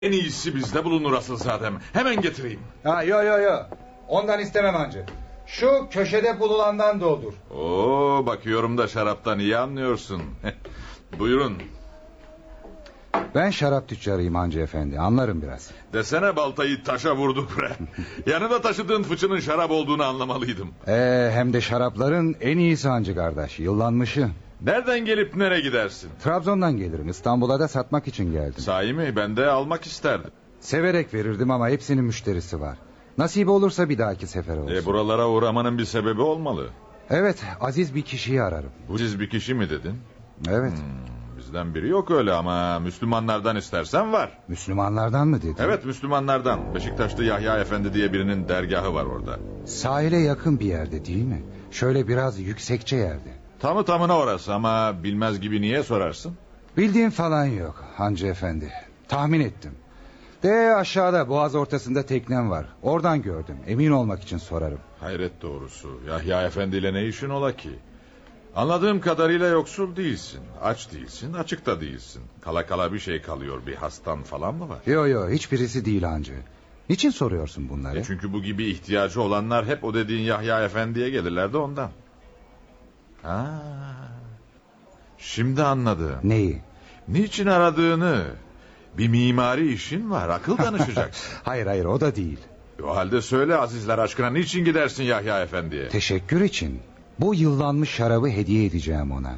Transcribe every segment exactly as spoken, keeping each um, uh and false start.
En iyisi bizde bulunur asılzadem. Hemen getireyim. Ha, yo yo yo. Ondan istemem hancı. Şu köşede bululandan doldur. Oo, bakıyorum da şaraptan iyi anlıyorsun. Buyurun. Ben şarap tüccarıyım hancı efendi. Anlarım biraz. Desene baltayı taşa vurduk bre. Yanında taşıdığın fıçının şarap olduğunu anlamalıydım. Ee, hem de şarapların en iyisi hancı kardeş. Yıllanmışı. Nereden gelip nereye gidersin? Trabzon'dan gelirim. İstanbul'a da satmak için geldim. Sahi mi? Ben de almak isterdim. Severek verirdim ama hepsinin müşterisi var. Nasip olursa bir dahaki sefer olsun. E, buralara uğramanın bir sebebi olmalı. Evet, aziz bir kişiyi ararım. Bu siz bir kişi mi dedin? Evet. Hmm, bizden biri yok öyle ama Müslümanlardan istersen var. Müslümanlardan mı dedin? Evet, Müslümanlardan. Beşiktaş'ta Yahya Efendi diye birinin dergahı var orada. Sahile yakın bir yerde değil mi? Şöyle biraz yüksekçe yerde. Tamı tamına orası ama bilmez gibi niye sorarsın? Bildiğim falan yok hancı efendi. Tahmin ettim. De aşağıda boğaz ortasında teknem var. Oradan gördüm. Emin olmak için sorarım. Hayret doğrusu. Yahya Efendi ile ne işin ola ki? Anladığım kadarıyla yoksul değilsin. Aç değilsin, açık da değilsin. Kala kala bir şey kalıyor. Bir hastan falan mı var? Yo yo, hiçbirisi değil hancı. Niçin soruyorsun bunları? E çünkü bu gibi ihtiyacı olanlar hep o dediğin Yahya Efendi'ye gelirler de ondan. Ha. Şimdi anladım. Neyi? Niçin aradığını. Bir mimari işin var. Akıl danışacaksın. Hayır hayır, o da değil. O halde söyle azizler aşkına, niçin gidersin Yahya Efendi'ye? Teşekkür için. Bu yıllanmış şarabı hediye edeceğim ona.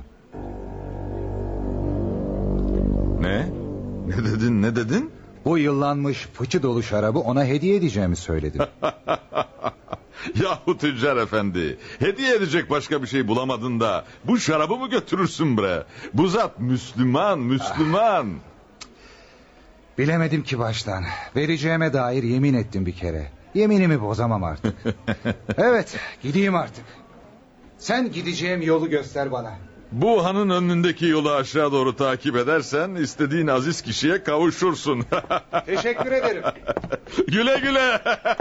Ne? Ne dedin ne dedin? Bu yıllanmış fıçı dolu şarabı ona hediye edeceğimi söyledim. Yahu tüccar efendi, hediye edecek başka bir şey bulamadın da bu şarabı mı götürürsün bre? Bu zat Müslüman, Müslüman. Bilemedim ki baştan. Vereceğime dair yemin ettim bir kere. Yeminimi bozamam artık. Evet, gideyim artık. Sen gideceğim yolu göster bana. Bu hanın önündeki yolu aşağı doğru takip edersen istediğin aziz kişiye kavuşursun. Teşekkür ederim. Güle güle.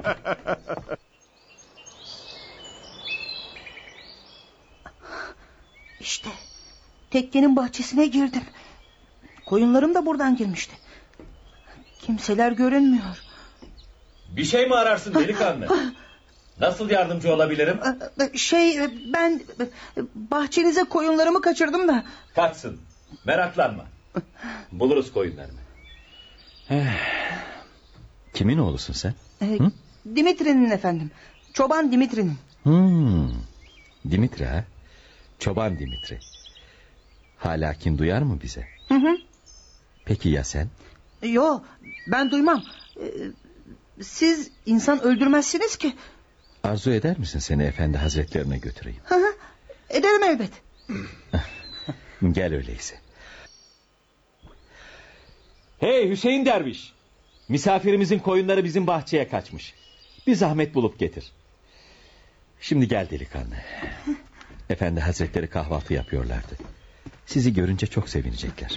İşte tekkenin bahçesine girdim. Koyunlarım da buradan girmişti. Kimseler görünmüyor. Bir şey mi ararsın delikanlı? Nasıl yardımcı olabilirim? Şey, ben bahçenize koyunlarımı kaçırdım da. Kaçsın. Meraklanma. Buluruz koyunlarını. Kimin oğlusun sen? Ee, Dimitri'nin efendim. Çoban Dimitri'nin. Hmm. Dimitri ha? Çoban Dimitri. Hala kin duyar mı bize? Hı hı. Peki ya sen? Yo, ben duymam. Ee, siz insan öldürmezsiniz ki. Arzu eder misin seni efendi hazretlerine götüreyim? Hı hı. Ederim elbet. Gel öyleyse. Hey Hüseyin derviş. Misafirimizin koyunları bizim bahçeye kaçmış. Bir zahmet bulup getir. Şimdi gel delikanlı. Efendi hazretleri kahvaltı yapıyorlardı. Sizi görünce çok sevinecekler.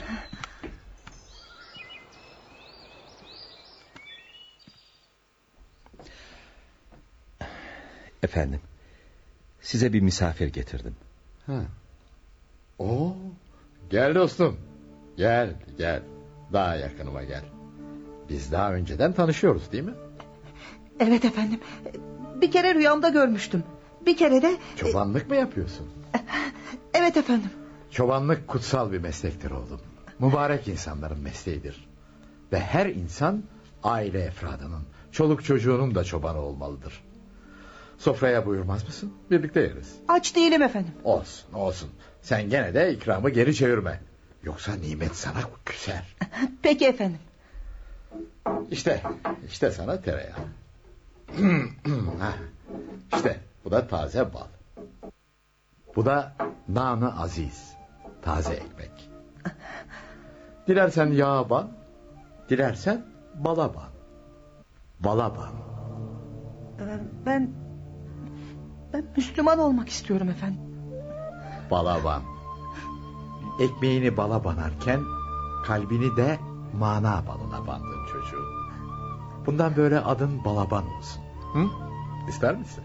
Efendim, size bir misafir getirdim. Ha. Oo, gel dostum. Gel, gel. Daha yakınıma gel. Biz daha önceden tanışıyoruz değil mi? Evet efendim. Bir kere rüyamda görmüştüm. Bir kere de... Çobanlık mı yapıyorsun? Evet efendim. Çobanlık kutsal bir meslektir oğlum. Mübarek insanların mesleğidir. Ve her insan aile efradının, çoluk çocuğunun da çobanı olmalıdır. Sofraya buyurmaz mısın? Birlikte yeriz. Aç değilim efendim. Olsun, olsun. Sen gene de ikramı geri çevirme. Yoksa nimet sana küser. Peki efendim. İşte, işte sana tereyağı. İşte bu da taze bal. Bu da nan-ı aziz, taze ekmek. Dilersen yağa ban, dilersen bala ban. Bala ban. Ben... Ben Müslüman olmak istiyorum efendim. Bala ban. Ekmeğini bala banarken kalbini de mana balına bandın çocuğum. Bundan böyle adın Balaban olsun. Hı? İster misin?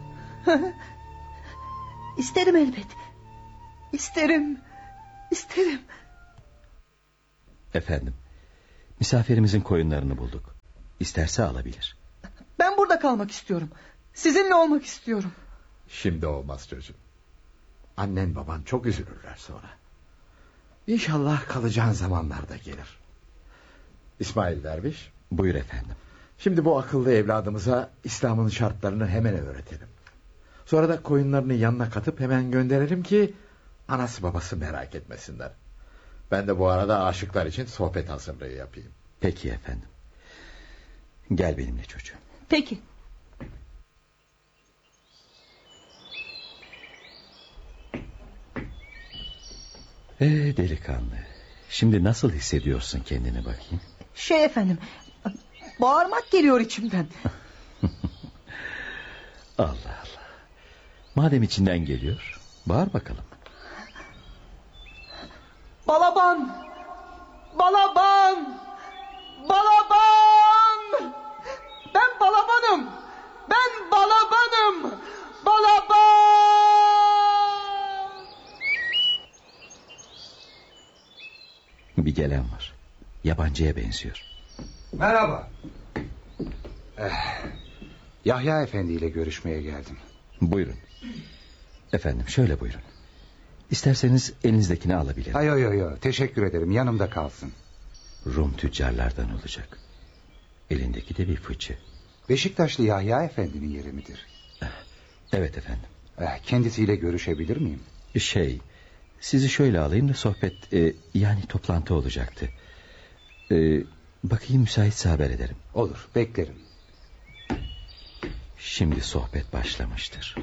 İsterim elbet. İsterim. İsterim. Efendim, Misafirimizin koyunlarını bulduk. İsterse alabilir. Ben burada kalmak istiyorum. Sizinle olmak istiyorum. Şimdi olmaz çocuğum. Annen baban çok üzülürler sonra. İnşallah kalacağın zamanlarda gelir. İsmail Derviş, Buyur efendim. şimdi bu akıllı evladımıza İslam'ın şartlarını hemen öğretelim. Sonra da koyunlarını yanına katıp hemen gönderelim ki anası babası merak etmesinler. Ben de bu arada aşıklar için sohbet hazırlığı yapayım. Peki efendim. Gel benimle çocuğum. Peki. Ee delikanlı. Şimdi nasıl hissediyorsun kendini bakayım? Şey efendim, bağırmak geliyor içimden. Allah Allah. Madem içinden geliyor, bağır bakalım. Balaban! Balaban! Balaban! Ben balabanım! Ben balabanım! Balaban! Bir gelen var. Yabancıya benziyor. Merhaba. Eh, Yahya Efendi ile görüşmeye geldim. Buyurun. Efendim şöyle buyurun. İsterseniz elinizdekini alabilirim. Ay ay ay, teşekkür ederim, yanımda kalsın. Rum tüccarlardan olacak. Elindeki de bir fıçı. Beşiktaşlı Yahya Efendi'nin yeri midir? Evet efendim. Eh, kendisiyle görüşebilir miyim? Şey, sizi şöyle alayım da sohbet, e, yani toplantı olacaktı. E, bakayım müsaitse haber ederim. Olur, beklerim. Şimdi sohbet başlamıştır.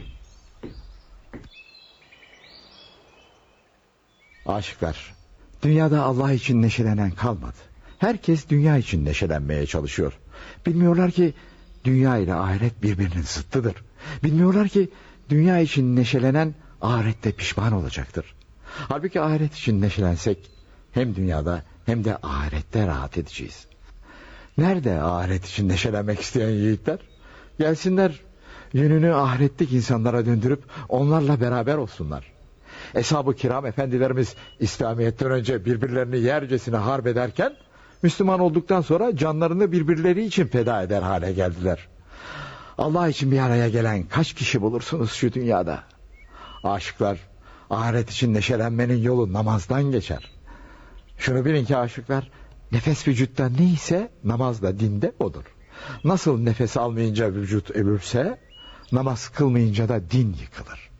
Aşıklar, dünyada Allah için neşelenen kalmadı. Herkes dünya için neşelenmeye çalışıyor. Bilmiyorlar ki dünya ile ahiret birbirinin zıttıdır. Bilmiyorlar ki dünya için neşelenen ahirette pişman olacaktır. Halbuki ahiret için neşelensek hem dünyada hem de ahirette rahat edeceğiz. Nerede ahiret için neşelenmek isteyen yiğitler? Gelsinler, yönünü ahiretlik insanlara döndürüp onlarla beraber olsunlar. Eshab-ı kiram efendilerimiz İslamiyet'ten önce birbirlerini yercesine harp ederken, Müslüman olduktan sonra canlarını birbirleri için feda eder hale geldiler. Allah için bir araya gelen kaç kişi bulursunuz şu dünyada? Aşıklar, ahiret için neşelenmenin yolu namazdan geçer. Şunu bilin ki aşıklar, nefes vücutta neyse namaz da dinde odur. Nasıl nefes almayınca vücut ölürse, namaz kılmayınca da din yıkılır.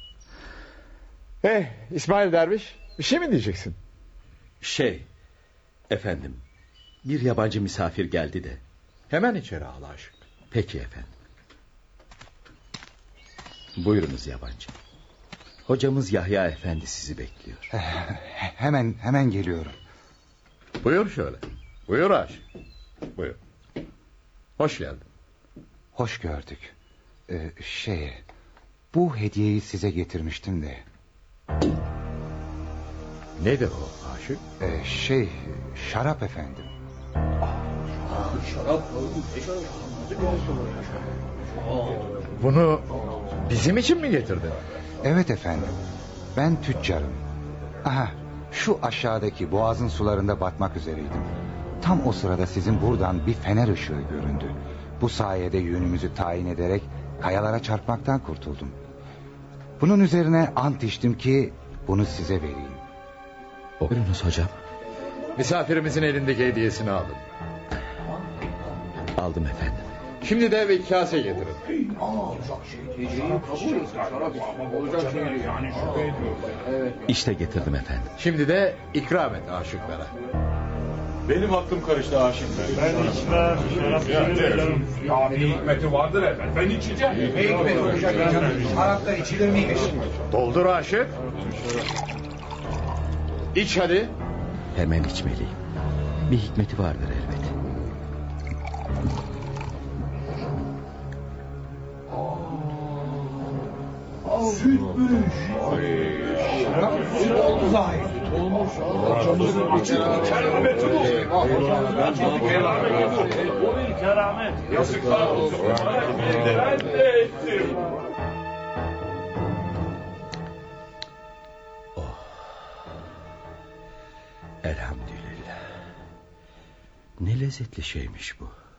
Eh İsmail Derviş, bir şey mi diyeceksin? Şey, efendim, bir yabancı misafir geldi de. Hemen içeri al aşık. Peki efendim. Buyurunuz yabancı. Hocamız Yahya Efendi sizi bekliyor. Eh, hemen hemen geliyorum. Buyur şöyle. Buyur aşık. Buyur. Hoş geldin. Hoş gördük. Ee, şey, bu hediyeyi size getirmiştim de. Nedir o aşık? Ee, şey, şarap efendim. Bunu bizim için mi getirdin? Evet efendim. Ben tüccarım. Aha, şu aşağıdaki boğazın sularında batmak üzereydim. Tam o sırada sizin buradan bir fener ışığı göründü. Bu sayede yönümüzü tayin ederek kayalara çarpmaktan kurtuldum. Bunun üzerine ant içtim ki bunu size vereyim. Buyurunuz hocam. Misafirimizin elindeki hediyesini aldım. Aldım efendim. Şimdi de bir kase getirin. İşte getirdim efendim. Şimdi de ikram et aşıklara. Benim aklım karıştı aşık. Ben içmem. Şarap içmem. Ya bir hikmeti vardır efendim. Ben içeceğim. Ne hikmeti olacak canım? Şarap da içilir miymiş? Doldur aşık. İç hadi. Hemen içmeliyim. Bir hikmeti vardır elbet. Sütmüş. Süt oldu zahir. Olmuş. Kerameti bu. Bu bir keramet. Yazıklar olsun. Ben de ettim. Elhamdülillah. Ne lezzetli şeymiş bu.